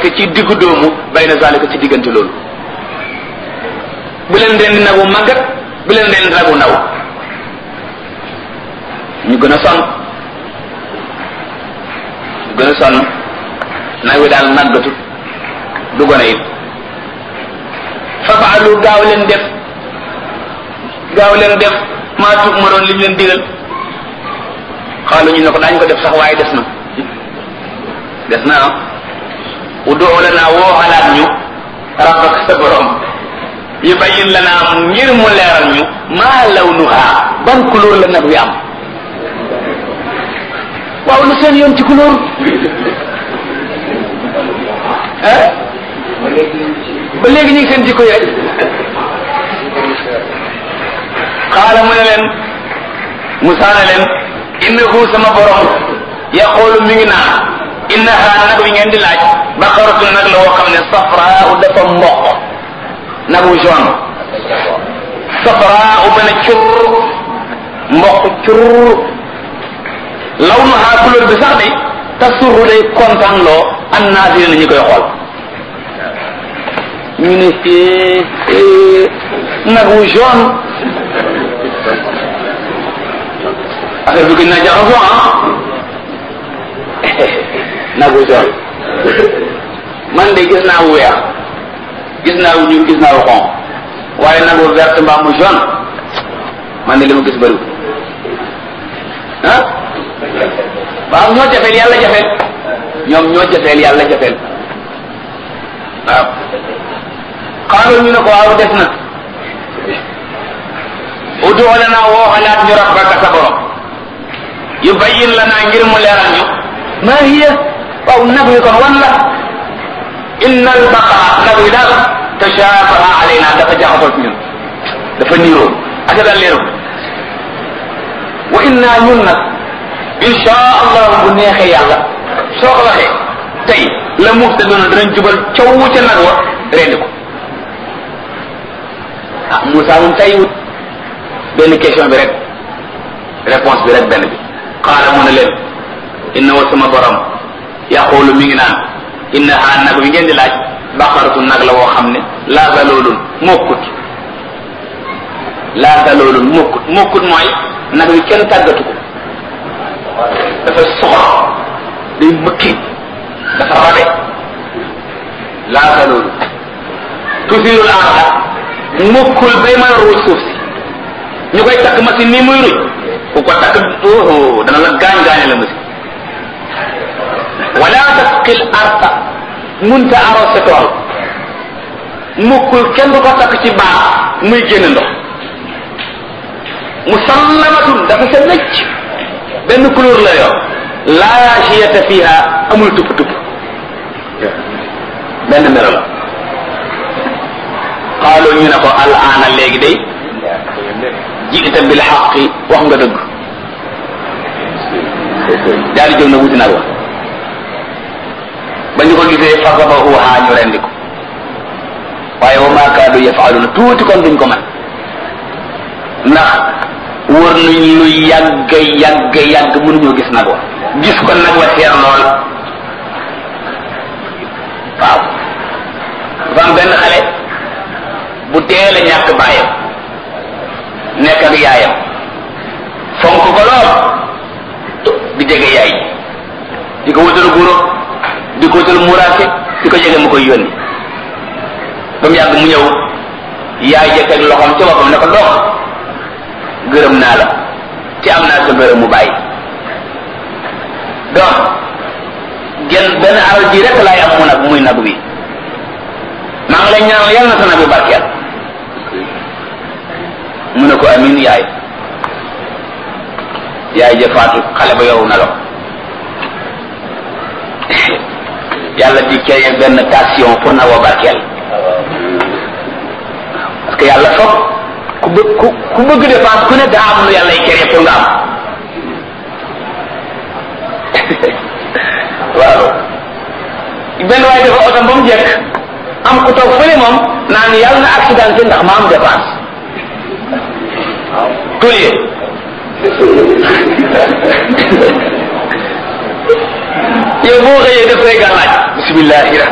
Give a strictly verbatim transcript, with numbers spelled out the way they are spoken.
nekk ci diggu doomu bayna zalika ci diggante loolu. bu leen rendi nagu màggat bu leen rendi nagu ndaw ñu gën a sonn ñu gën a sonn nag wi daal màggatu du gone it fa faalu gaaw leen def gaaw leen def maa tuub ma doon li ñu leen digal xaalu ñu ne ko daañu ko def sax waaye des na des na ah ud'u lanaa woo xalaat ñu rabbaka sa borom yubayyin lanaa ngir mu leeral ñu maa lawnuhaa ban couleur la nag wi am. waaw lu seen yoon ci couleur ah ba léegi ñu ngi seen jikko yi xaala mu ne leen Musaa ne leen innahu sama borom yaqulu mi ngi naan innaha nag wi ngeen di laaj baqaratun nag la woo xam ne safraa dafa mboq nag wu jaune safraa ba ne cur mboq cur lawnuha couleur bi sax de tasurru day kontaan loo an naazirina ñi koy xool ñu ne nag wu jaune affaire bi gën naa jaxasoo ah nag wu jaune man de gis naa wu weex gis naa wu ñuul gis naa wu xonq waaye nag wu vert mbaa mu jaune man de li ma gis bëriwul ah waaw ñoo jafeel yàlla jafeel ñoom ñoo jafeel yàlla jafeel waaw xaaral ñu ne ko waaw des na ud'u lanaa woo xalaat ñu rabbaka sa borom yubayyin lanaa ngir mu leeral ñu maa hiya waaw nag wi kon wan la inna al baqara nag wi daal tashabaha alayna dafa jaxasoo ci ñun dafa niiroo ak daal leeru wa inna ñun nag insha allah bu neexee yàlla soo ko waxee tey la muhtaduna danañ jubal coow ca nag wa rendi ko ah Moussa moom tey wut benn question bi rek réponse bi rek benn bi xaala mu ne leen inna wa sama borom yaqulu mi ngi naan innaha nag wi ngeen di laaj baqaratu nag la woo xam ne laa zaloolun mokkut laa zaloolun mokkut mokkut mooy nag wi kenn tàggatu ko dafa soxor day mëkki dafa rabe laa zaloolun tusirul arda mokkul bay mën a ruuj suuf si ñu koy takk machine nii muy ruuj ku ko takk oh dana la gaañ gaañe la machine wala tasqil arda munta arrosé tool mokkul kenn du ko takk ci baax muy génn ndox musallamatun dafa sa wecc benn couleur la yor laa shiyata fiha amul tupp tupp benn melo la xaaloo ñu ne ko al aana léegi day jiita bil xaqi wax nga dëgg daal di jóg na wuti nag wa ba ñu ko gisee fasabahuha ñu rendi ko waaye wa ma kaadu yafaaluna tuuti kon duñ ko man ndax wër nañ lu yàgg yàgg yàgg mënuñoo gis nag wa gis ko nag wa teer lool waaw dafa am benn xale bu teel a ñàkk bàyyam nekk ak yaayam fonk ko lool di jege yaay di ko wutal guro di ko wutal muraake di ko jege mu koy yónni ba mu yàgg mu ñëw yaay jekk ak loxoom ci boppam ne ko dox gërëm naa la ci am naa sa gërëm mu bàyyi donc genn benn alal ji rek laay am mu nag muy nag wi maa ngi lay ñaanal yàlla na sa nag bi barkeel mu ne ko amin yaay yaay ja faatu xale ba yow na lo yàlla di créer benn tension pour na wa barkeel parce que yàlla foog ku bëgg ku ku bëgg dépense ku ne daa am lu yàlla y créer pour nga am waaw benn waaye dafa otom ba mu jekk am ku toog fële moom naan yàlla na accidenté ndax ma am dépense tuye yow boo xëyee def say gàllaaj bismillah